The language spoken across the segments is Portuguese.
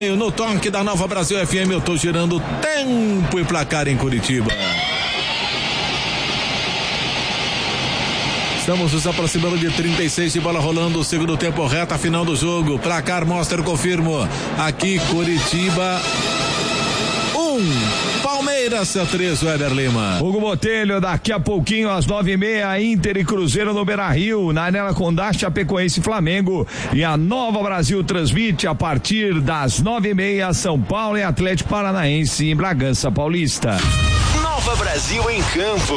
No toque da Nova Brasil FM, eu tô girando tempo e placar em Curitiba. Estamos nos aproximando de 36 de bola rolando, o segundo tempo, reta final do jogo. Placar mostra, confirmo. Aqui, Curitiba 1, Palmeiras 3, Weber Lima. Hugo Botelho, daqui a pouquinho às 9h30, Inter e Cruzeiro no Beira-Rio, na Arena Condá, Chapecoense e Flamengo. E a Nova Brasil transmite a partir das 9h30, São Paulo e Atlético Paranaense em Bragança Paulista. Nova Brasil em campo.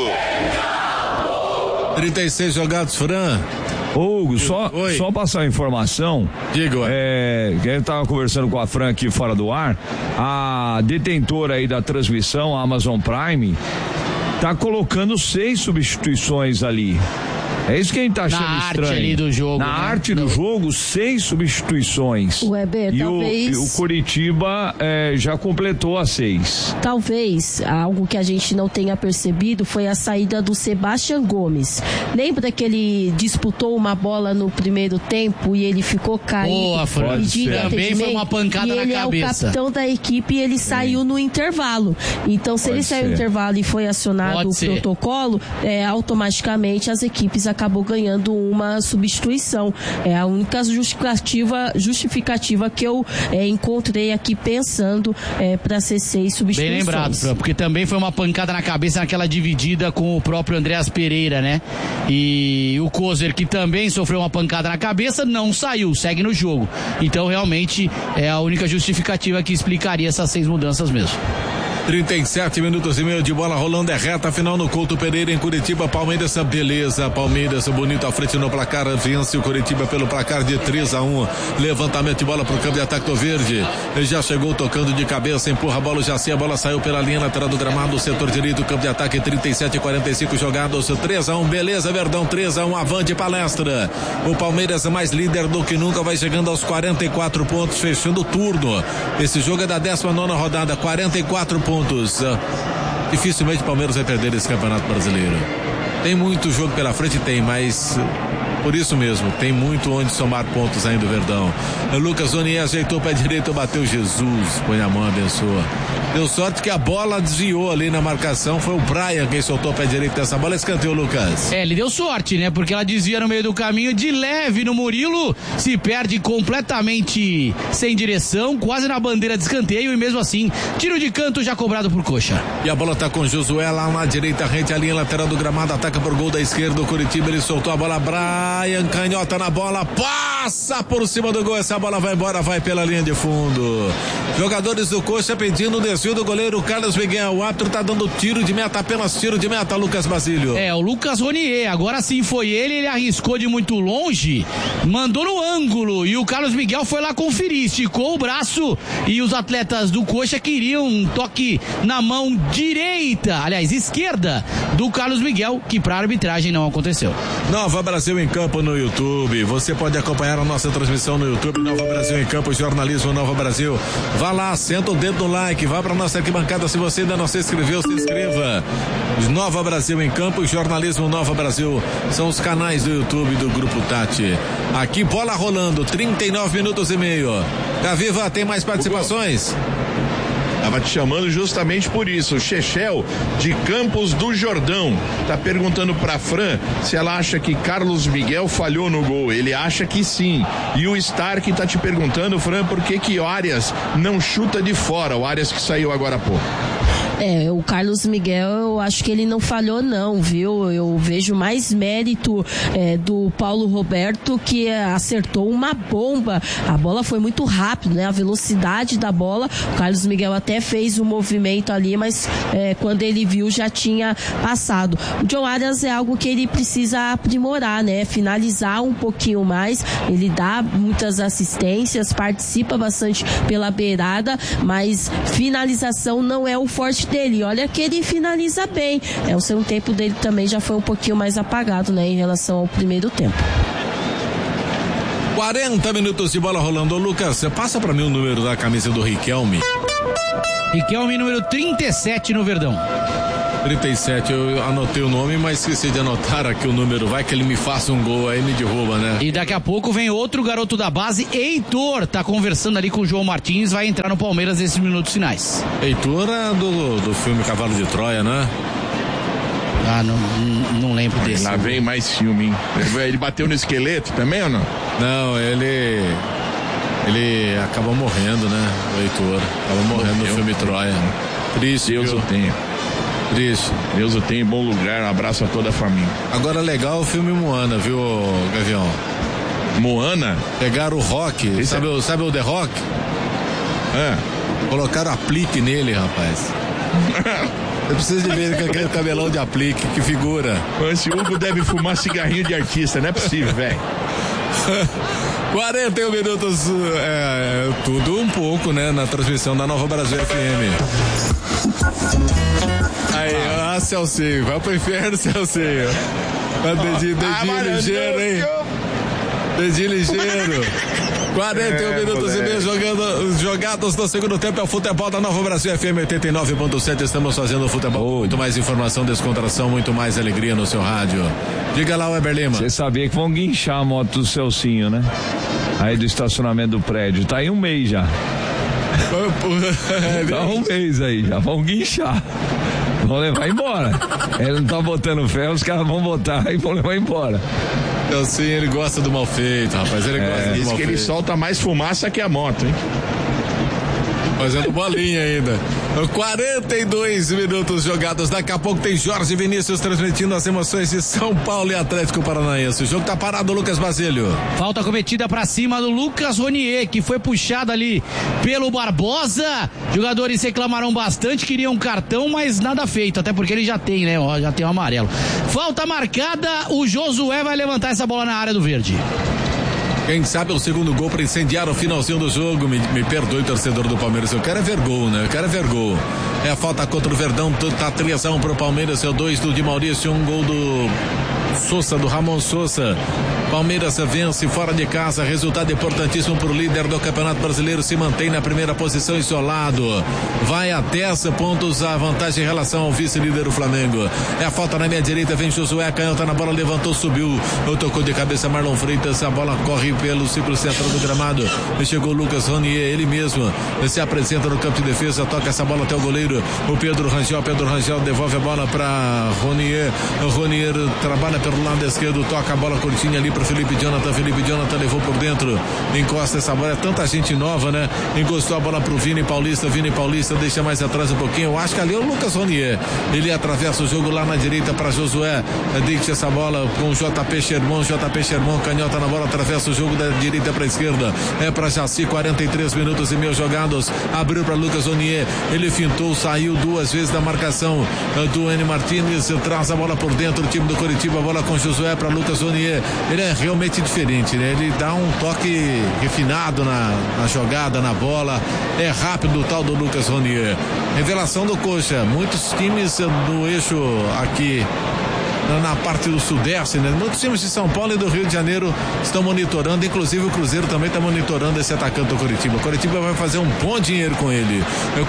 36 jogados, Fran. Hugo, só passar a informação. Diga. Que eu tava conversando com a Fran aqui fora do ar. A detentora aí da transmissão, a Amazon Prime, tá colocando 6 substituições ali. É isso que a gente tá achando estranho. Na arte ali do jogo. Na arte do jogo, 6 substituições. Weber, talvez... o Curitiba já completou as 6. Talvez algo que a gente não tenha percebido foi a saída do Sebastião Gomes. Lembra que ele disputou uma bola no primeiro tempo e ele ficou caído? Boa, Fran. Também foi uma pancada na cabeça. E ele é o capitão da equipe e ele saiu no intervalo. Então, se ele saiu no intervalo e foi acionado o protocolo, automaticamente as equipes acabou ganhando uma substituição. É a única justificativa que eu encontrei aqui pensando para ser 6 substituições. Bem lembrado, Fran, porque também foi uma pancada na cabeça naquela dividida com o próprio Andreas Pereira, né? E o Kozer, que também sofreu uma pancada na cabeça, não saiu, segue no jogo. Então, realmente, é a única justificativa que explicaria essas 6 mudanças mesmo. 37 minutos e meio de bola rolando, é reta final no Couto Pereira em Curitiba. Palmeiras, beleza, Palmeiras bonito à frente no placar, vence o Curitiba pelo placar de 3-1. Levantamento de bola pro campo de ataque do Verde, ele já chegou tocando de cabeça, empurra a bola, já a bola saiu pela linha lateral do gramado, setor direito, campo de ataque, 37-45 jogados, 3-1, beleza, Verdão, 3-1, avante palestra. O Palmeiras mais líder do que nunca, vai chegando aos 44 pontos, fechando o turno. Esse jogo é da 19ª rodada, 44 pontos. Dificilmente o Palmeiras vai perder esse Campeonato Brasileiro. Tem muito jogo pela frente, mas por isso mesmo, tem muito onde somar pontos ainda o Verdão. O Lucas Onier ajeitou o pé direito, bateu, Jesus, põe a mão, abençoa. Deu sorte que a bola desviou ali na marcação, foi o Brian quem soltou o pé direito dessa bola, escanteou, Lucas. Ele deu sorte, né? Porque ela desvia no meio do caminho, de leve no Murilo, se perde completamente sem direção, quase na bandeira de escanteio, e mesmo assim, tiro de canto já cobrado por Coxa. E a bola tá com Josué lá na direita, rente à linha lateral do gramado, ataca por gol da esquerda, o Curitiba, ele soltou a bola, Brian canhota na bola, passa por cima do gol, essa bola vai embora, vai pela linha de fundo. Jogadores do Coxa pedindo o desvio do goleiro Carlos Miguel, o árbitro tá dando tiro de meta, apenas tiro de meta, Lucas Basílio. O Lucas Ronier, agora sim foi ele arriscou de muito longe, mandou no ângulo e o Carlos Miguel foi lá conferir, esticou o braço e os atletas do Coxa queriam um toque na mão direita, aliás, esquerda do Carlos Miguel, que pra arbitragem não aconteceu. Nova Brasil em Campo no YouTube, você pode acompanhar a nossa transmissão no YouTube, Nova Brasil em Campo, jornalismo Nova Brasil. Vá lá, senta o dedo no like, vá pra nossa arquibancada, se você ainda não se inscreveu, se inscreva. Nova Brasil em Campo, jornalismo Nova Brasil, são os canais do YouTube do Grupo Tati. Aqui bola rolando, 39 minutos e meio. Gaviva, tem mais participações? Tava te chamando justamente por isso. O Chechel de Campos do Jordão tá perguntando pra Fran se ela acha que Carlos Miguel falhou no gol. Ele acha que sim. E o Stark tá te perguntando, Fran, por que o Arias não chuta de fora, o Arias que saiu agora há pouco. O Carlos Miguel, eu acho que ele não falhou não, viu? Eu vejo mais mérito do Paulo Roberto, que acertou uma bomba. A bola foi muito rápida, né? A velocidade da bola, o Carlos Miguel até fez um movimento ali, mas quando ele viu já tinha passado. O John Arias é algo que ele precisa aprimorar, né? Finalizar um pouquinho mais, ele dá muitas assistências, participa bastante pela beirada, mas finalização não é o forte dele. Olha que ele finaliza bem. O segundo tempo dele também já foi um pouquinho mais apagado, né, em relação ao primeiro tempo. 40 minutos de bola rolando. Lucas, passa pra mim o número da camisa do Riquelme. Riquelme, número 37 no Verdão. 37, eu anotei o nome, mas esqueci de anotar aqui o número. Vai que ele me faça um gol, aí me derruba, né? E daqui a pouco vem outro garoto da base, Heitor, tá conversando ali com o João Martins, vai entrar no Palmeiras nesses minutos finais. Heitor é do filme Cavalo de Troia, né? Ah, não lembro desse. Lá vem mais filme, hein? Ele bateu no esqueleto também ou não? Não, ele acabou morrendo, né? O Heitor acabou morrendo no filme Troia. Triste, Deus o tenha. Triste. Deus o tenha em bom lugar, um abraço a toda a família. Agora legal o filme Moana, viu, Gavião? Moana? Pegaram o Rock, sabe o The Rock? Colocaram aplique nele, rapaz. Eu preciso de ver com aquele cabelão de aplique, que figura. Esse Hugo deve fumar cigarrinho de artista, não é possível, velho. 41 minutos, tudo um pouco, né, na transmissão da Nova Brasil FM. Aí, Celcinho, vai pro inferno, Celcinho. Dedinho ligeiro, hein? Dedinho ligeiro. 41 minutos e meio jogados no segundo tempo. É o futebol da Nova Brasil FM 89.7. Estamos fazendo futebol. Muito mais informação, descontração, muito mais alegria no seu rádio. Diga lá, Weber Lima. Você sabia que vão guinchar a moto do Celcinho, né? Aí do estacionamento do prédio. Tá aí um mês já. Tá um mês aí, já vão guinchar. Vão levar embora. Ele não tá botando ferro, os caras vão botar e vão levar embora. Então sim, ele gosta do mal feito, rapaz. Ele gosta do mal feito. Diz que ele solta mais fumaça que a moto, hein? Fazendo bolinha ainda. 42 minutos jogados. Daqui a pouco tem Jorge Vinícius transmitindo as emoções de São Paulo e Atlético Paranaense. O jogo tá parado, Lucas Basílio. Falta cometida pra cima do Lucas Ronier, que foi puxado ali pelo Barbosa. Jogadores reclamaram bastante, queriam um cartão, mas nada feito, até porque ele já tem, né? Já tem o amarelo. Falta marcada, o Josué vai levantar essa bola na área do verde. Quem sabe o segundo gol para incendiar o finalzinho do jogo. Me perdoe, torcedor do Palmeiras. Eu quero é ver gol, né? Eu quero é ver gol. É a falta contra o Verdão. Tá 3-1 pro Palmeiras. É o 2 do Di Maurício. Um gol do Sousa, do Ramon Sousa. Palmeiras vence fora de casa. Resultado importantíssimo pro líder do Campeonato Brasileiro. Se mantém na primeira posição isolado. Vai a 10 pontos a vantagem em relação ao vice-líder, o Flamengo. É a falta na minha direita. Vem Josué. Canhota na bola. Levantou, subiu. Tocou de cabeça Marlon Freitas. A bola corre pelo círculo central do gramado. Chegou o Lucas Ronier, ele mesmo se apresenta no campo de defesa, toca essa bola até o goleiro, o Pedro Rangel devolve a bola para Ronier trabalha pelo lado esquerdo, toca a bola curtinha ali para Felipe Jonathan levou por dentro, encosta essa bola, é tanta gente nova, né? Encostou a bola pro Vini Paulista deixa mais atrás um pouquinho, eu acho que ali é o Lucas Ronier, ele atravessa o jogo lá na direita para Josué, deixa essa bola com o JP Sherman, canhota na bola, atravessa o jogo da direita para a esquerda, é para Jaci, 43 minutos e meio jogados, abriu para Lucas Ronier, ele fintou, saiu duas vezes da marcação do N. Martínez, traz a bola por dentro, o time do Coritiba, a bola com Josué para Lucas Ronier, ele é realmente diferente, né? Ele dá um toque refinado na jogada, na bola, é rápido o tal do Lucas Ronier, revelação do Coxa, muitos times do eixo aqui na parte do sudeste, né? Muitos times de São Paulo e do Rio de Janeiro estão monitorando, inclusive o Cruzeiro também está monitorando esse atacante do Coritiba. O Coritiba vai fazer um bom dinheiro com ele.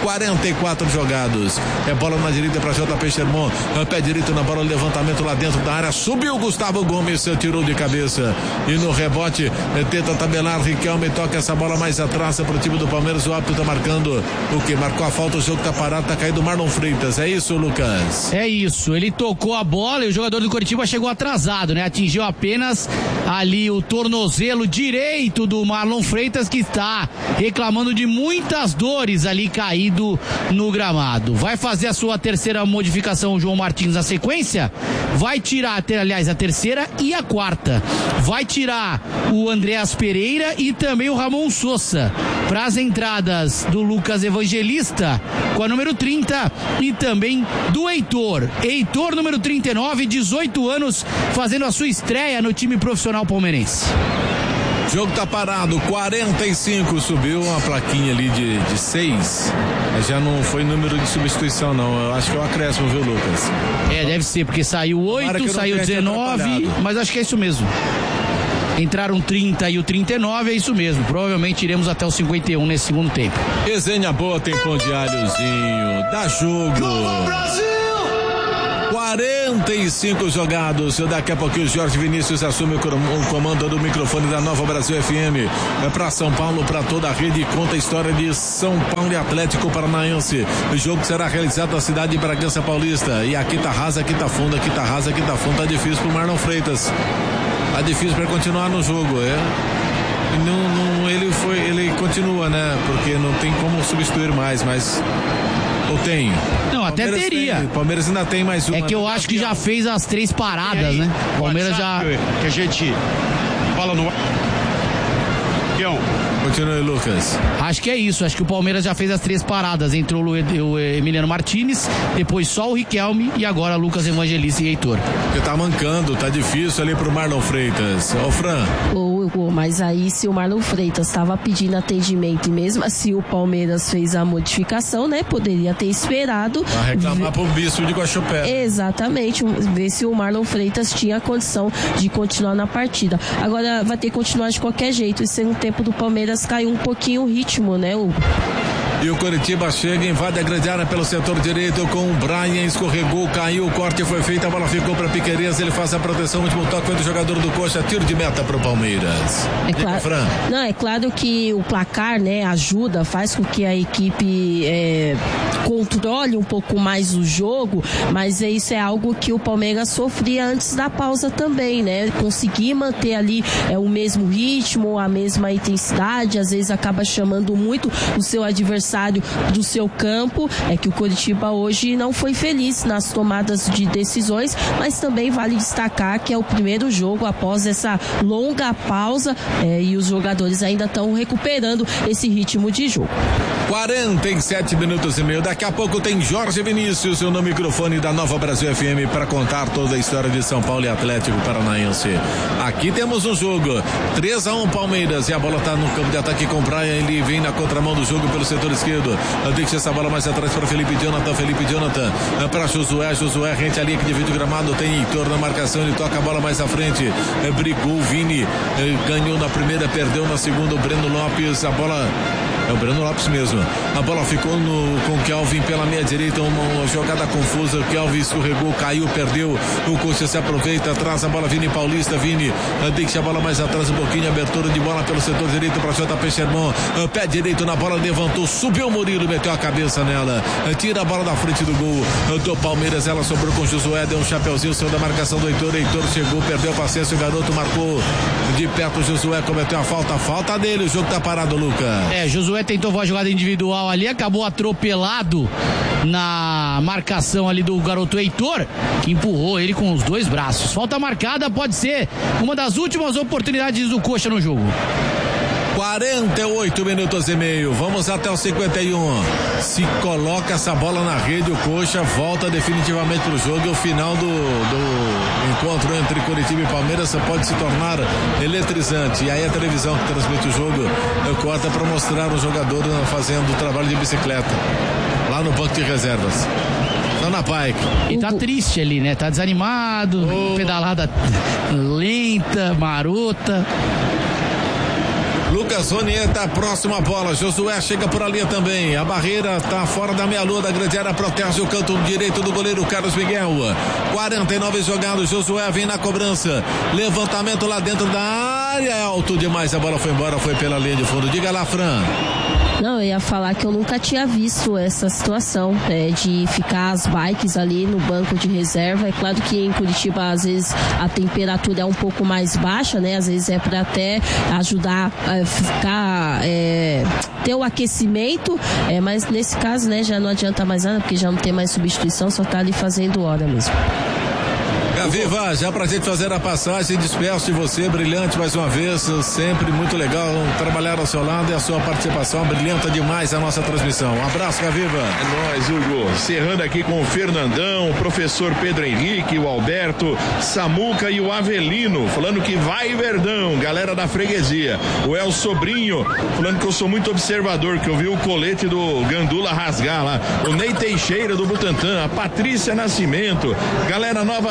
44 jogados. É bola na direita para JP Sherman. Pé direito na bola, levantamento lá dentro da área. Subiu Gustavo Gomes, tirou de cabeça. E no rebote, tenta tabelar Riquelme, toca essa bola mais atrás para o time do Palmeiras. O árbitro está marcando o que? Marcou a falta, o jogo está parado, está caído Marlon Freitas. É isso, Lucas? É isso. Ele tocou a bola e o jogador do Coritiba chegou atrasado, né? Atingiu apenas ali o tornozelo direito do Marlon Freitas, que está reclamando de muitas dores ali caído no gramado. Vai fazer a sua terceira modificação o João Martins na sequência, vai tirar, aliás, a terceira e a quarta. Vai tirar o Andreas Pereira e também o Ramon Sousa para as entradas do Lucas Evangelista com a número 30 e também do Heitor, número 39, 18 anos, fazendo a sua estreia no time profissional palmeirense. O jogo tá parado, 45, subiu uma plaquinha ali de 6, mas já não foi número de substituição não, eu acho que é o acréscimo, viu, Lucas? Deve ser, porque saiu 8, saiu 19, mas acho que é isso mesmo. Entraram 30 e o 39, é isso mesmo. Provavelmente iremos até o 51 nesse segundo tempo. Resenha boa, tem pão de alhozinho, dá jogo. 45 jogados. Daqui a pouquinho o Jorge Vinícius assume o comando do microfone da Nova Brasil FM. É para São Paulo, para toda a rede. Conta a história de São Paulo e Atlético Paranaense. O jogo será realizado na cidade de Bragança Paulista. E aqui tá rasa, aqui tá fundo, aqui tá rasa, aqui tá fundo. Tá difícil pro Marlon Freitas. Tá difícil para continuar no jogo, ele continua, né? Porque não tem como substituir mais, mas ou tem? Não, até teria. O Palmeiras ainda tem mais uma. É que eu acho que já fez as 3 paradas, né? O Palmeiras já... Que a gente fala no... Continue, Lucas. Acho que é isso, acho que o Palmeiras já fez as 3 paradas. Entrou o Emiliano Martínez, depois só o Riquelme e agora Lucas Evangelista e Heitor. Porque tá mancando, tá difícil ali pro Marlon Freitas. Ô, Fran. Mas aí se o Marlon Freitas estava pedindo atendimento e mesmo assim o Palmeiras fez a modificação, né? Poderia ter esperado. Pra reclamar pro Bispo de Guaxupé. Exatamente, ver se o Marlon Freitas tinha condição de continuar na partida. Agora vai ter que continuar de qualquer jeito. E sem o tempo do Palmeiras caiu um pouquinho o ritmo, né, Hugo? E o Coritiba chega, invade a grande área pelo setor direito com o Brian, escorregou, caiu, o corte foi feito, a bola ficou para Piquerez, ele faz a proteção, o último toque foi do jogador do Coxa, tiro de meta para o Palmeiras. É claro que o placar, né, ajuda, faz com que a equipe controle um pouco mais o jogo, mas isso é algo que o Palmeiras sofria antes da pausa também, né? Conseguir manter ali o mesmo ritmo, a mesma intensidade, às vezes acaba chamando muito o seu adversário do seu campo. É que o Coritiba hoje não foi feliz nas tomadas de decisões, mas também vale destacar que é o primeiro jogo após essa longa pausa e os jogadores ainda estão recuperando esse ritmo de jogo. 47 minutos e meio. Daqui a pouco tem Jorge Vinícius no microfone da Nova Brasil FM para contar toda a história de São Paulo e Atlético Paranaense. Aqui temos um jogo 3-1 Palmeiras e a bola está no campo de ataque com o Brian, ele vem na contramão do jogo pelo setor esquerdo, deixa essa bola mais atrás para Felipe Jonathan para Josué rente ali que divide o gramado, tem Heitor na marcação, ele toca a bola mais à frente, brigou o Vini, ganhou na primeira, perdeu na segunda o Breno Lopes, a bola é o Breno Lopes mesmo, a bola ficou com o Kelvin pela meia direita, uma jogada confusa, o Kelvin escorregou, caiu, perdeu, o Coxa se aproveita, traz a bola, Vini Paulista, deixa a bola mais atrás um pouquinho, abertura de bola pelo setor direito para JP Sherman, pé direito na bola, levantou, subiu o Murilo, meteu a cabeça nela, tira a bola da frente do gol do Palmeiras, ela sobrou com o Josué, deu um chapeuzinho, saiu da marcação do Heitor chegou, perdeu a paciência, o garoto marcou de perto, o Josué cometeu a falta dele, o jogo tá parado, Lucas. Josué tentou uma jogada individual ali, acabou atropelado na marcação ali do garoto Heitor, que empurrou ele com os 2 braços. Falta marcada, pode ser uma das últimas oportunidades do Coxa no jogo. 48 minutos e meio, vamos até o 51. Se coloca essa bola na rede, o Coxa volta definitivamente pro jogo e o final do encontro entre Coritiba e Palmeiras pode se tornar eletrizante. E aí a televisão que transmite o jogo corta para mostrar o jogador fazendo o trabalho de bicicleta lá no banco de reservas. Na Pike. E tá triste ali, né? Tá desanimado, pedalada lenta, marota. Lucas Ronier tá próximo à bola, Josué chega por ali também, a barreira tá fora da meia-lua da grande área, protege o canto direito do goleiro Carlos Miguel, 49 jogados, Josué vem na cobrança, levantamento lá dentro da área, é alto demais, a bola foi embora, foi pela linha de fundo, diga lá, Fran. Não, eu ia falar que eu nunca tinha visto essa situação de ficar as bikes ali no banco de reserva. É claro que em Curitiba às vezes a temperatura é um pouco mais baixa, né? Às vezes é para até ajudar a ficar ter o aquecimento, mas nesse caso, né, já não adianta mais nada porque já não tem mais substituição, só tá ali fazendo hora mesmo. Viva, já pra gente fazer a passagem, despeço de você, brilhante mais uma vez, sempre muito legal trabalhar ao seu lado e a sua participação brilhanta demais a nossa transmissão. Um abraço, Gaviva. É nóis, Hugo. Encerrando aqui com o Fernandão, o professor Pedro Henrique, o Alberto, Samuca e o Avelino, falando que vai Verdão, galera da freguesia. O El Sobrinho, falando que eu sou muito observador, que eu vi o colete do Gandula rasgar lá. O Ney Teixeira do Butantã, a Patrícia Nascimento, galera Nova Brasil,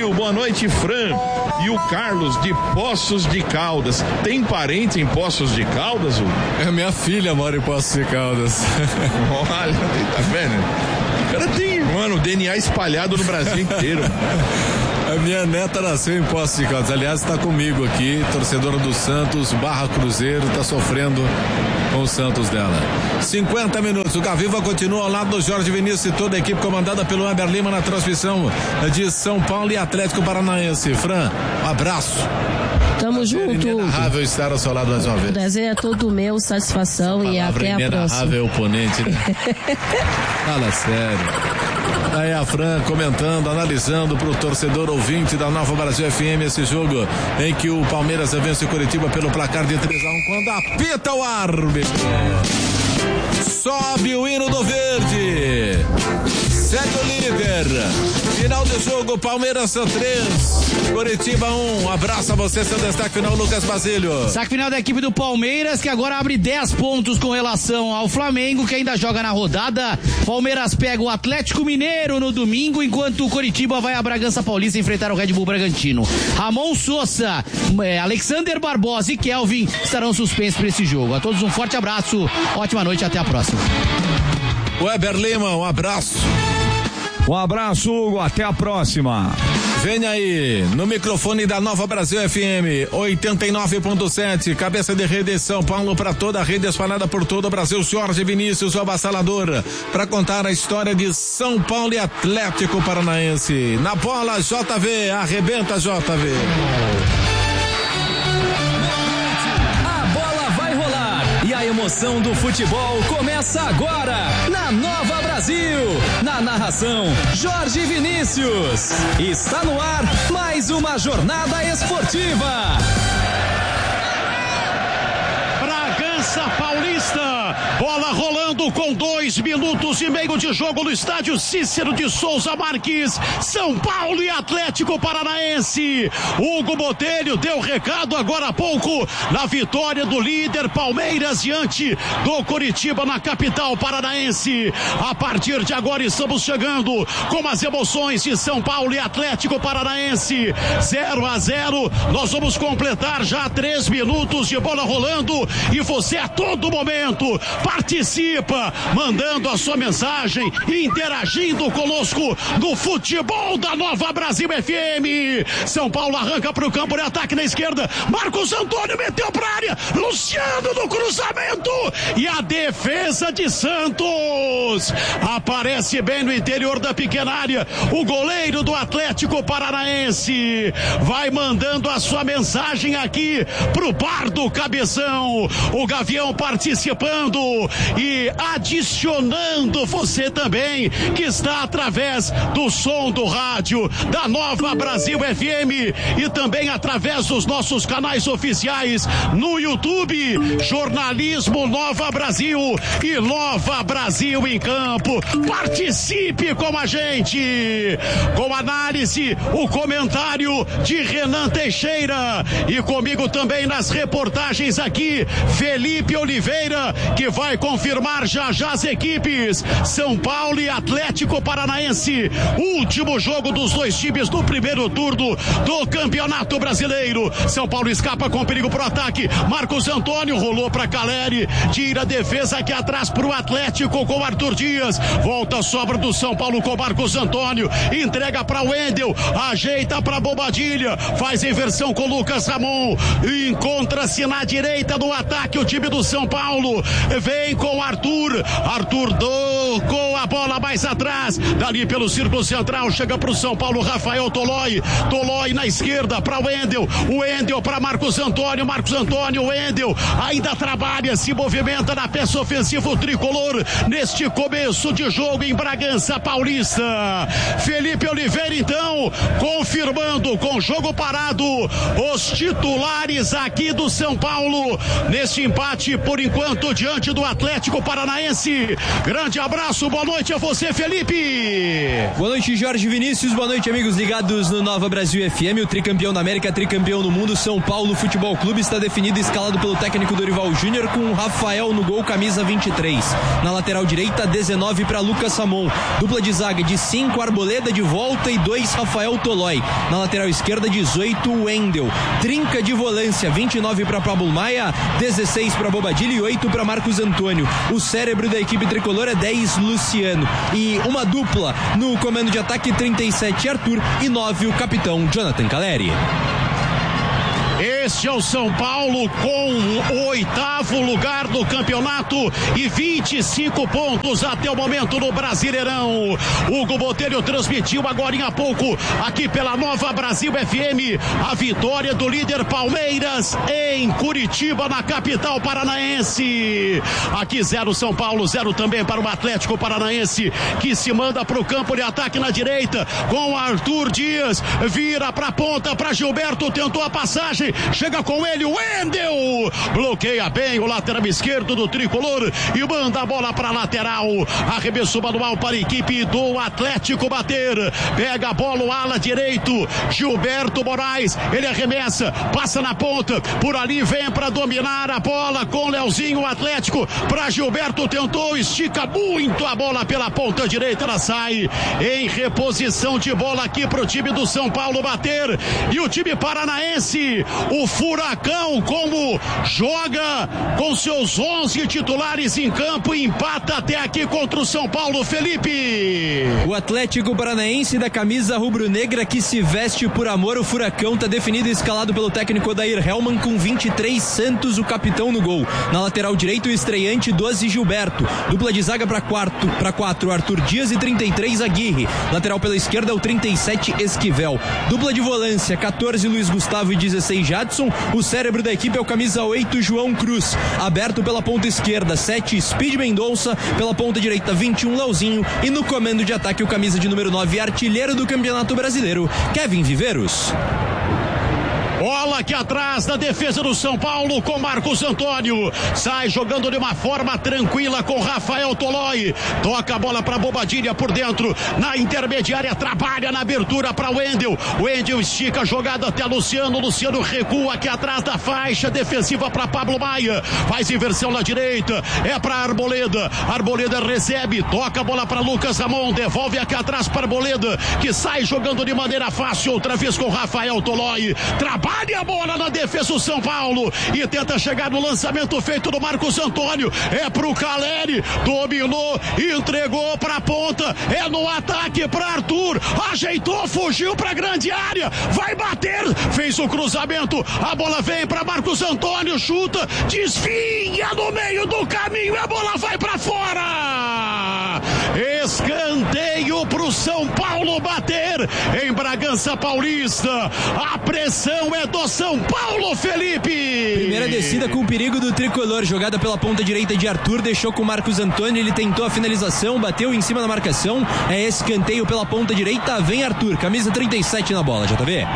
Brasil, boa noite, Fran. E o Carlos de Poços de Caldas. Tem parente em Poços de Caldas, Hugo? É, minha filha mora em Poços de Caldas. Olha, tá vendo? O cara tem, mano, o DNA espalhado no Brasil inteiro. A minha neta nasceu em Poços de Caldas. Aliás, está comigo aqui, torcedora do Santos, /Cruzeiro, está sofrendo com o Santos dela. 50 minutos. O Gaviva continua ao lado do Jorge Vinícius e toda a equipe comandada pelo Weber Lima na transmissão de São Paulo e Atlético Paranaense. Fran, um abraço. Tamo junto. Inenarrável estar ao seu lado mais uma vez. O desenho é todo meu, satisfação e até a próxima. Inenarrável oponente, né? Fala sério. Aí a Fran comentando, analisando pro torcedor ouvinte da Nova Brasil FM esse jogo em que o Palmeiras vence o Curitiba pelo placar de 3-1 quando apita o árbitro. Sobe o hino do verde. Segue o líder. Final do jogo, Palmeiras 3, Curitiba 1. Abraço a você, seu destaque final, Lucas Basílio. Destaque final da equipe do Palmeiras, que agora abre 10 pontos com relação ao Flamengo, que ainda joga na rodada. Palmeiras pega o Atlético Mineiro no domingo, enquanto o Curitiba vai a Bragança Paulista enfrentar o Red Bull Bragantino. Ramon Sousa, Alexander Barbosa e Kelvin estarão suspensos para esse jogo. A todos um forte abraço, ótima noite, até a próxima. Weber Lima, um abraço. Um abraço, Hugo, até a próxima. Vem aí, no microfone da Nova Brasil FM, 89.7, cabeça de rede São Paulo para toda a rede espalhada por todo o Brasil, Jorge Vinícius, o avassalador, para contar a história de São Paulo e Atlético Paranaense. Na bola, JV, arrebenta JV. A emoção do futebol começa agora na Nova Brasil. Na narração, Jorge Vinícius. Está no ar mais uma jornada esportiva. Bragança Paulista, bola rolando com 2 minutos e meio de jogo no estádio Cícero de Souza Marques. São Paulo e Atlético Paranaense. Hugo Botelho deu recado agora há pouco na vitória do líder Palmeiras diante do Curitiba na capital paranaense. A partir de agora estamos chegando com as emoções de São Paulo e Atlético Paranaense. 0-0. Nós vamos completar já 3 minutos de bola rolando e você a todo momento participa, mandando a sua mensagem, interagindo conosco no futebol da Nova Brasil FM. São Paulo arranca para o campo de ataque na esquerda. Marcos Antônio meteu para a área. Luciano no cruzamento e a defesa de Santos aparece bem no interior da pequena área. O goleiro do Atlético Paranaense vai mandando a sua mensagem aqui pro Pardo Cabeção. O Gavião participando e adicionando você também que está através do som do rádio da Nova Brasil FM e também através dos nossos canais oficiais no YouTube, Jornalismo Nova Brasil e Nova Brasil em Campo. Participe com a gente, com análise, o comentário de Renan Teixeira e comigo também nas reportagens aqui, Felipe Oliveira, que vai confirmar já as equipes. São Paulo e Atlético Paranaense, último jogo dos dois times do primeiro turno do Campeonato Brasileiro. São Paulo escapa com perigo pro ataque. Marcos Antônio rolou para Caleri, tira a defesa aqui atrás pro Atlético com Arthur Dias. Volta a sobra do São Paulo com Marcos Antônio, entrega para Wendel, ajeita para Bobadilha, faz inversão com Lucas Ramon, encontra-se na direita do ataque o time do São Paulo, vem com Arthur com a bola mais atrás, dali pelo círculo central, chega pro São Paulo, Rafael Tolói na esquerda para Wendel para Marcos Antônio, Wendel ainda trabalha, se movimenta na peça ofensiva o tricolor neste começo de jogo em Bragança Paulista. Felipe Oliveira então confirmando com jogo parado os titulares aqui do São Paulo neste empate por enquanto diante do Atlético Paranaense. Grande abraço abraço, boa noite a você, Felipe. Boa noite, Jorge Vinícius, boa noite, amigos ligados no Nova Brasil FM. O tricampeão da América, tricampeão no mundo, São Paulo Futebol Clube, está definido e escalado pelo técnico Dorival Júnior, com o Rafael no gol, camisa 23. Na lateral direita, 19 para Lucas Samon. Dupla de zaga de 5, Arboleda de volta e 2, Rafael Tolói. Na lateral esquerda, 18, Wendel. Trinca de volância, 29 para Pablo Maia, 16 para Bobadilha e 8 para Marcos Antônio. O cérebro da equipe tricolor é 10, Luciano. E uma dupla no comando de ataque, 37, Arthur e 9, o capitão Jonathan Caleri. Este é o São Paulo com o 8º lugar do campeonato e 25 pontos até o momento no Brasileirão. Hugo Botelho transmitiu agora há pouco aqui pela Nova Brasil FM a vitória do líder Palmeiras em Curitiba, na capital paranaense. Aqui 0 São Paulo, 0 também para o Atlético Paranaense, que se manda para o campo de ataque na direita com Arthur Dias, vira para a ponta para Gilberto, tentou a passagem, chega com ele o Wendel, bloqueia bem o lateral esquerdo do tricolor e manda a bola para a lateral. Arremesso manual para a equipe do Atlético bater. Pega a bola o ala direito, Gilberto Moraes, ele arremessa, passa na ponta, por ali vem para dominar a bola com Leozinho. O Atlético para Gilberto, tentou, estica muito a bola pela ponta direita, ela sai em reposição de bola aqui para o time do São Paulo bater. E o time paranaense, o Furacão, como joga com seus 11 titulares em campo, empata até aqui contra o São Paulo, Felipe. O Atlético Paranaense da camisa rubro-negra que se veste por amor, o Furacão tá definido e escalado pelo técnico Odair Hellmann com 23, Santos, o capitão no gol. Na lateral direito, o estreante 12, Gilberto. Dupla de zaga para 4, Arthur Dias e 33, Aguirre. Lateral pela esquerda, o 37, Esquivel. Dupla de volância, 14, Luiz Gustavo e 16, Jadson. O cérebro da equipe é o camisa 8, João Cruz. Aberto pela ponta esquerda, 7, Speed Mendonça. Pela ponta direita, 21, Leozinho. E no comando de ataque, o camisa de número 9, artilheiro do Campeonato Brasileiro, Kevin Viveiros. Bola aqui atrás da defesa do São Paulo com Marcos Antônio. Sai jogando de uma forma tranquila com Rafael Tolói. Toca a bola para Bobadilha por dentro. Na intermediária, trabalha na abertura para Wendel. Wendel estica a jogada até Luciano. Luciano recua aqui atrás da faixa defensiva para Pablo Maia. Faz inversão na direita. É para Arboleda. Arboleda recebe. Toca a bola para Lucas Ramon. Devolve aqui atrás para Arboleda, que sai jogando de maneira fácil. Outra vez com Rafael Tolói. Trabalha a bola na defesa do São Paulo e tenta chegar no lançamento feito do Marcos Antônio. É pro Caleri, dominou, entregou pra ponta, é no ataque pra Arthur, ajeitou, fugiu pra grande área, vai bater, fez o cruzamento, a bola vem pra Marcos Antônio, chuta, desvia no meio do caminho, a bola vai pra fora. Escanteio pro São Paulo bater em Bragança Paulista. A pressão é do São Paulo, Felipe. Primeira descida com o perigo do tricolor, jogada pela ponta direita de Arthur, deixou com o Marcos Antônio, ele tentou a finalização, bateu em cima da marcação, é escanteio pela ponta direita, vem Arthur, camisa 37 na bola, JV.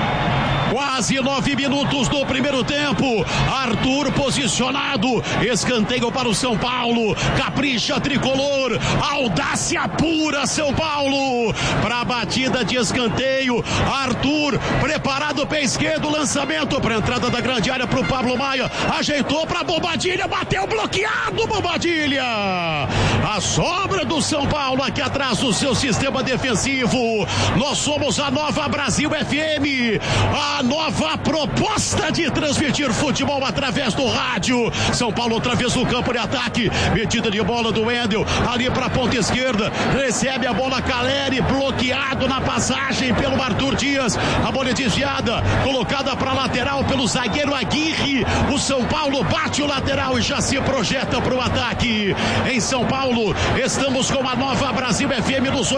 Quase 9 minutos do primeiro tempo. Arthur posicionado. Escanteio para o São Paulo. Capricha tricolor. Audácia pura São Paulo. Para a batida de escanteio. Arthur preparado pé esquerdo. Lançamento para a entrada da grande área para o Pablo Maia. Ajeitou para Bobadilha. Bateu bloqueado. Bobadilha. A sobra do São Paulo aqui atrás do seu sistema defensivo. Nós somos a Nova Brasil FM. A nova proposta de transmitir futebol através do rádio. São Paulo outra vez no campo de ataque. Metida de bola do Wendel. Ali para a ponta esquerda. Recebe a bola Caleri. Bloqueado na passagem pelo Arthur Dias. A bola é desviada. Colocada para lateral pelo zagueiro Aguirre. O São Paulo bate o lateral e já se projeta para o ataque. Em São Paulo, estamos com a Nova Brasil FM nos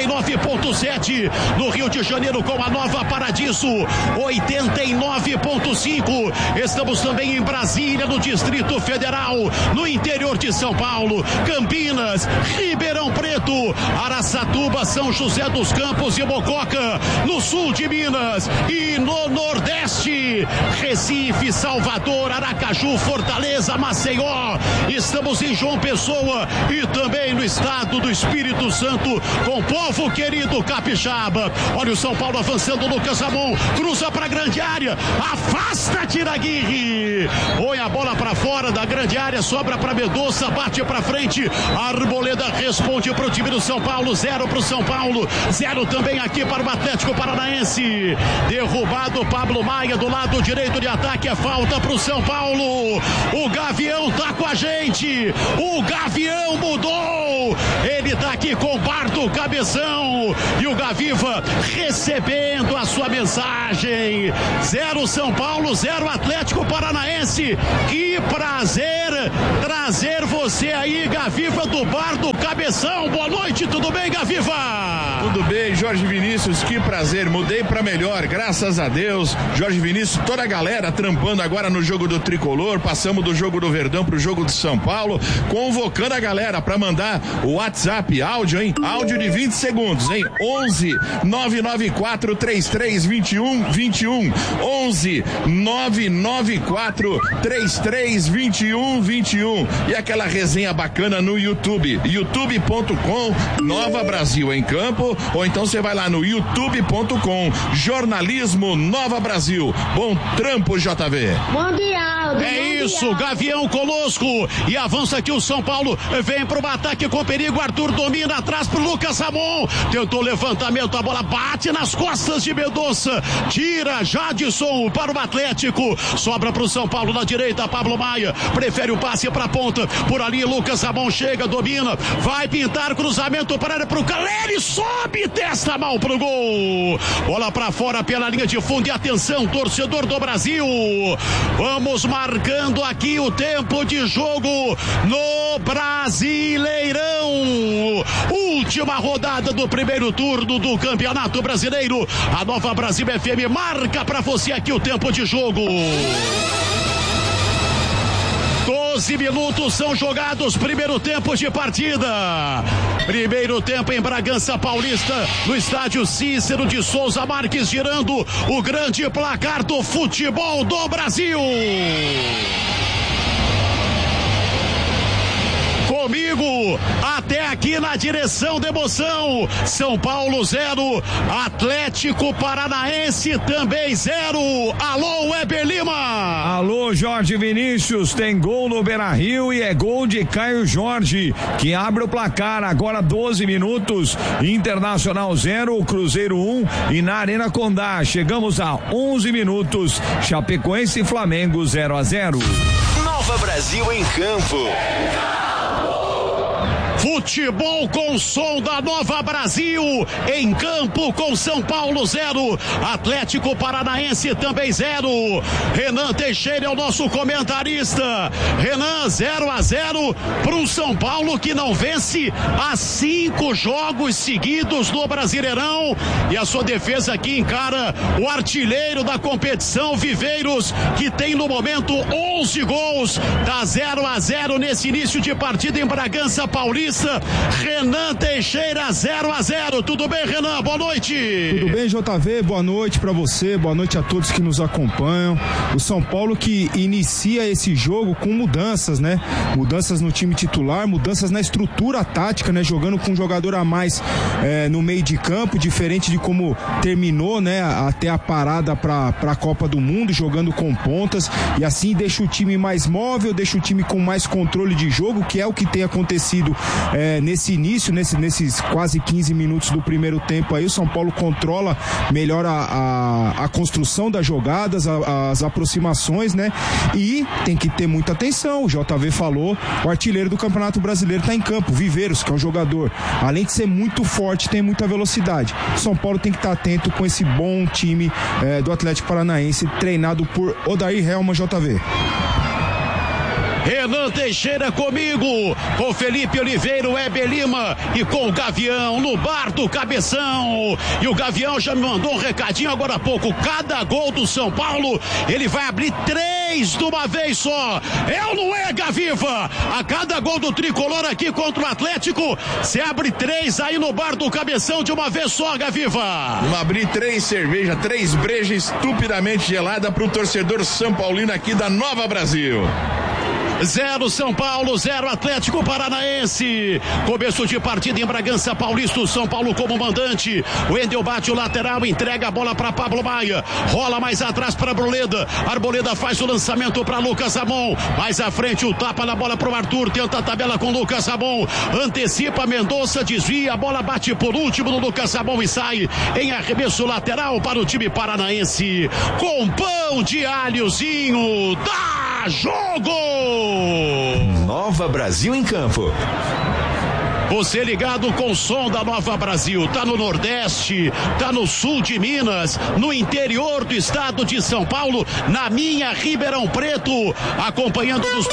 89.7. No Rio de Janeiro com a Nova Paradiso 89.5. Estamos também em Brasília, no Distrito Federal, no interior de São Paulo, Campinas, Ribeirão Preto, Araçatuba, São José dos Campos e Mococa, no sul de Minas e no Nordeste, Recife, Salvador, Aracaju, Fortaleza, Maceió. Estamos em João Pessoa e e também no estado do Espírito Santo, com o povo querido capixaba. Olha o São Paulo avançando, Lucas Ramon, cruza para a grande área, afasta Tiraguirre, põe a bola para fora da grande área, sobra para Mendonça, bate para frente, Arboleda responde para o time do São Paulo, 0 para o São Paulo, 0 também aqui para o Atlético Paranaense. Derrubado Pablo Maia do lado direito de ataque, é falta para o São Paulo. O Gavião tá com a gente, o Gavião mudou, ele tá aqui com o Bardo Cabeção e o Gaviva recebendo a sua mensagem. 0 São Paulo, 0 Atlético Paranaense. Que prazer trazer você aí, Gaviva do Bardo Cabeção. Boa noite, tudo bem, Gaviva? Tudo bem, Jorge Vinícius, que prazer, mudei pra melhor, graças a Deus. Jorge Vinícius, toda a galera trampando agora no jogo do Tricolor, passamos do jogo do Verdão pro jogo do São Paulo, convocando a galera pra mandar o WhatsApp, áudio, hein? Áudio de 20 segundos, hein? 11 994 33 21 21, 11 994 33 21 21, e aquela resenha bacana no YouTube, youtube.com Nova Brasil em Campo, ou então você vai lá no youtube.com Jornalismo Nova Brasil. Bom trampo, JV. Mundial. É isso, Gavião conosco, e avança aqui o São Paulo, vem pro ataque com perigo, Arthur domina atrás pro Lucas Ramon, tentou levantamento, a bola bate nas costas de Mendonça, tira Jadson para o Atlético, sobra pro São Paulo na direita, Pablo Maia prefere o passe pra ponta, por ali Lucas Ramon chega, domina, vai pintar cruzamento para área pro Caleri, sobe, testa mal pro gol, bola pra fora pela linha de fundo, e atenção, torcedor do Brasil, vamos marcando aqui o tempo de jogo no Brasileirão, última rodada do primeiro turno do Campeonato Brasileiro. A Nova Brasil FM marca pra você aqui o tempo de jogo. 12 minutos são jogados, primeiro tempo de partida. Primeiro tempo em Bragança Paulista, no estádio Cícero de Souza Marques, girando o grande placar do futebol do Brasil. Comigo, até aqui na direção da emoção, São Paulo 0, Atlético Paranaense também 0. Alô, Weber Lima. Alô, Jorge Vinícius, tem gol no Beira-Rio e é gol de Caio Jorge, que abre o placar, agora 12 minutos, Internacional 0, Cruzeiro 1, e na Arena Condá, chegamos a 11 minutos, Chapecoense e Flamengo 0-0. Nova Brasil em Campo. Futebol com som da Nova Brasil, em campo com São Paulo 0, Atlético Paranaense também 0. Renan Teixeira é o nosso comentarista. Renan, 0-0 para o São Paulo, que não vence há 5 jogos seguidos no Brasileirão, e a sua defesa aqui encara o artilheiro da competição, Viveiros, que tem no momento 11 gols. Tá 0-0 nesse início de partida em Bragança Paulista. Renan Teixeira, 0-0. Tudo bem, Renan? Boa noite. Tudo bem, JV? Boa noite pra você, boa noite a todos que nos acompanham. O São Paulo que inicia esse jogo com mudanças, né? Mudanças no time titular, mudanças na estrutura tática, né? Jogando com um jogador a mais no meio de campo, diferente de como terminou, né? Até a parada pra Copa do Mundo, jogando com pontas, e assim deixa o time mais móvel, deixa o time com mais controle de jogo, que é o que tem acontecido nesse início, nesses quase 15 minutos do primeiro tempo aí. O São Paulo controla melhor a construção das jogadas, as aproximações, né? E tem que ter muita atenção, o JV falou, o artilheiro do Campeonato Brasileiro tá em campo, Viveiros, que é um jogador, além de ser muito forte, tem muita velocidade. O São Paulo tem que estar atento com esse bom time do Atlético Paranaense, treinado por Odair Helman, JV. Renan Teixeira comigo, com Felipe Oliveira, Weber Lima e com o Gavião no bar do Cabeção. E o Gavião já me mandou um recadinho agora há pouco. Cada gol do São Paulo, ele vai abrir 3 de uma vez só. É ou não é, Gaviva? A cada gol do Tricolor aqui contra o Atlético, você abre 3 aí no bar do Cabeção de uma vez só, Gaviva. Vamos abrir 3 cervejas, 3 brejas estupidamente gelada pro torcedor São Paulino aqui da Nova Brasil. 0 São Paulo, 0 Atlético Paranaense. Começo de partida em Bragança Paulista, o São Paulo como mandante. O Wendel bate o lateral, entrega a bola para Pablo Maia, rola mais atrás para Arboleda. Arboleda faz o lançamento para Lucas Ramon, mais à frente o tapa na bola para o Arthur, tenta a tabela com Lucas Ramon, antecipa Mendonça, desvia, a bola bate por último no Lucas Ramon e sai em arremesso lateral para o time paranaense. Com pão de alhozinho, dá jogo! Nova Brasil em campo. Você ligado com o som da Nova Brasil, tá no Nordeste, tá no sul de Minas, no interior do estado de São Paulo, na minha Ribeirão Preto, acompanhando nos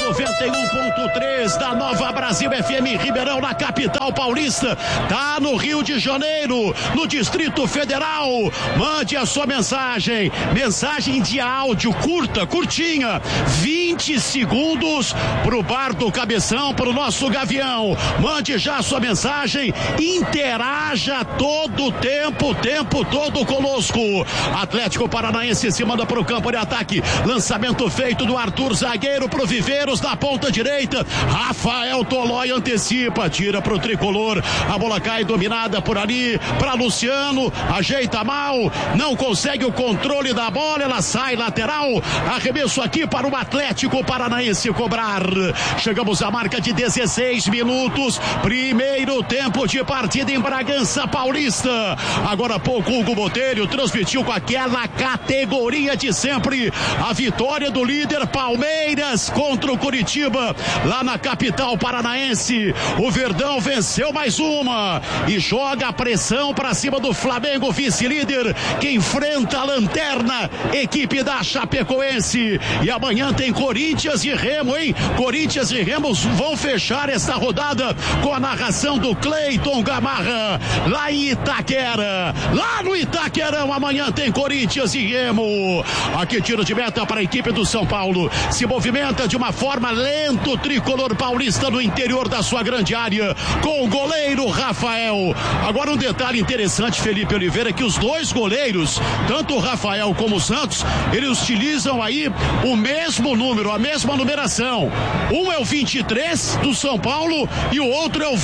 91.3 da Nova Brasil FM Ribeirão, na capital paulista, tá no Rio de Janeiro, no Distrito Federal. Mande a sua mensagem de áudio curta, curtinha, 20 segundos pro Bar do Cabeção, pro nosso Gavião. Mande já a sua mensagem, interaja todo o tempo todo conosco. Atlético Paranaense se manda para o campo de ataque, lançamento feito do Arthur, zagueiro pro Viveiros na ponta direita. Rafael Tolói antecipa, tira pro tricolor, a bola cai dominada por ali para Luciano, ajeita mal, não consegue o controle da bola, ela sai lateral, arremesso aqui para o Atlético Paranaense cobrar. Chegamos à marca de 16 minutos, primeiro tempo de partida em Bragança Paulista. Agora há pouco Hugo Botelho transmitiu com aquela categoria de sempre a vitória do líder Palmeiras contra o Curitiba lá na capital paranaense. O Verdão venceu mais uma e joga a pressão para cima do Flamengo, vice-líder, que enfrenta a lanterna, equipe da Chapecoense. E amanhã tem Corinthians e Remo, hein? Corinthians e Remo vão fechar esta rodada com a narração do Cleiton Gamarra, lá em Itaquera. Lá no Itaquerão, amanhã tem Corinthians e Remo. Aqui tiro de meta para a equipe do São Paulo. Se movimenta de uma forma lenta o tricolor paulista no interior da sua grande área, com o goleiro Rafael. Agora um detalhe interessante, Felipe Oliveira, que os dois goleiros, tanto o Rafael como o Santos, eles utilizam aí o mesmo número, a mesma numeração. Um é o 23 do São Paulo e o outro é o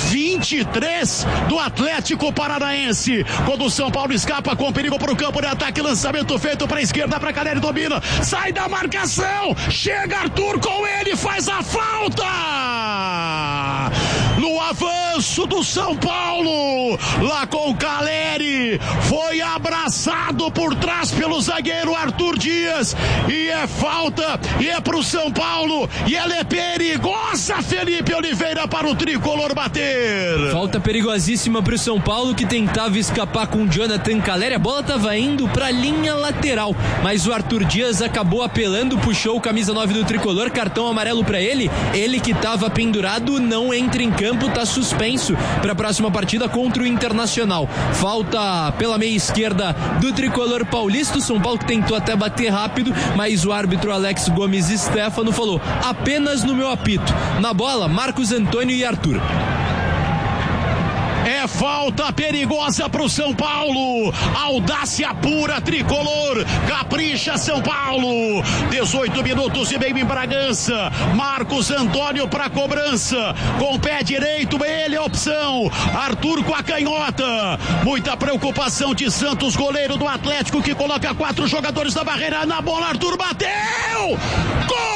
23 do Atlético Paranaense. Quando o São Paulo escapa com perigo para o campo de ataque, lançamento feito para a esquerda, para Caleri, domina, sai da marcação, chega Arthur com ele, faz a falta no avanço do São Paulo, lá com Caleri, foi abraçado por trás pelo zagueiro Arthur Dias, e é falta, e é pro São Paulo, e ela é perigosa, Felipe Oliveira, para o tricolor bater. Falta perigosíssima pro São Paulo, que tentava escapar com o Jonathan Caleri, a bola tava indo pra linha lateral, mas o Arthur Dias acabou apelando, puxou o camisa 9 do tricolor, cartão amarelo pra ele que tava pendurado, não entra em campo, tá suspenso para a próxima partida contra o Internacional. Falta pela meia esquerda do tricolor paulista, o São Paulo que tentou até bater rápido, mas o árbitro Alex Gomes Stefano falou: apenas no meu apito. Na bola, Marcos Antônio e Arthur. É falta perigosa pro São Paulo, audácia pura tricolor, capricha São Paulo. 18 minutos e meio em Bragança, Marcos Antônio pra cobrança, com o pé direito, ele é a opção, Arthur com a canhota, muita preocupação de Santos, goleiro do Atlético, que coloca 4 jogadores na barreira, na bola, Arthur bateu, gol!